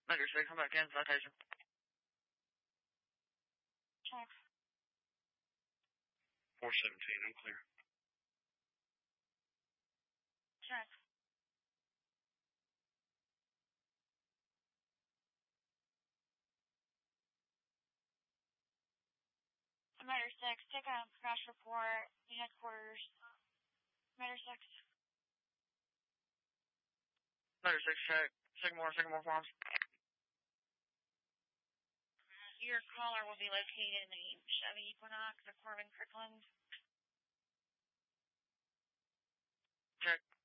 Measure 6, come back in, citation. Check. 417, I'm clear. Check. Measure 6, take a crash report, headquarters. Measure 6. Measure 6, check. Sycamore Farms. Your caller will be located in the Chevy Equinox or Corbin Kirkland. Check.